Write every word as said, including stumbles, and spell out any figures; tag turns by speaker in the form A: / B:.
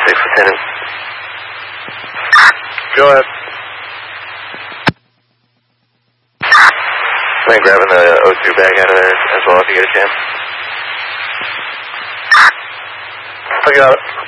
A: six, Lieutenant.
B: Go ahead.
A: Mind grabbing the O two bag out of there as well if you get a chance.
B: I got it.